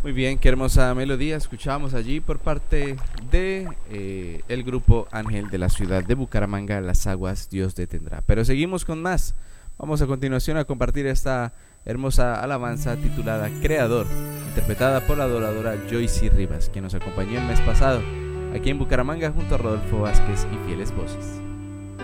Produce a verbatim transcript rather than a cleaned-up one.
Muy bien, qué hermosa melodía escuchábamos allí por parte de eh, el grupo Ángel de la ciudad de Bucaramanga, Las Aguas Dios detendrá. Pero seguimos con más. Vamos a continuación a compartir esta hermosa alabanza titulada Creador, interpretada por la adoradora Joyce Rivas, quien nos acompañó el mes pasado aquí en Bucaramanga junto a Rodolfo Vázquez y fieles voces.